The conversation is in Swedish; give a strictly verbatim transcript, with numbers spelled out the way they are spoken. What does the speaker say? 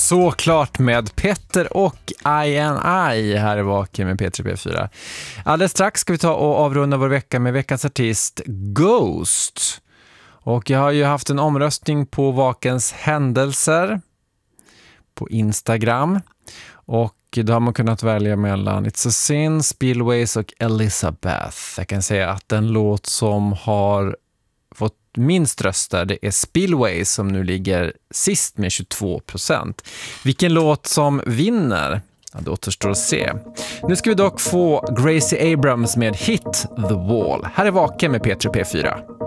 Såklart med Petter och I and I här i Vaken med P tre P fyra. Alldeles strax ska vi ta och avrunda vår vecka med veckans artist Ghost. Och jag har ju haft en omröstning på Vakens händelser på Instagram. Och då har man kunnat välja mellan It's a Sin, Spillways och Elizabeth. Jag kan säga att den låt som har fått minst röster, det är Spillways som nu ligger sist med tjugotvå procent. Vilken låt som vinner? Ja, det återstår att se. Nu ska vi dock få Gracie Abrams med Hit the Wall. Här är Vaken med P tre P fyra.